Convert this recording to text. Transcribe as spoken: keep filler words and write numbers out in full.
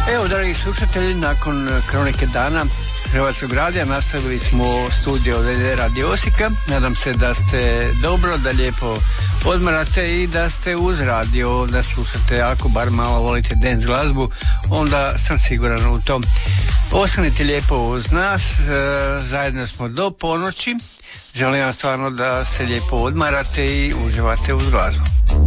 Evo, dragi slušatelji, nakon Kronike dana Hrvatskog radija nastavili smo studio ve de Radio Osijeka. Nadam se da ste dobro, da lijepo odmarate i da ste uz radio, da slušate, ako bar malo volite dance glazbu, onda sam siguran u to. Ostanite lijepo uz nas, zajedno smo do ponoći. Želim vam stvarno da se lijepo odmarate i uživate uz glazbu.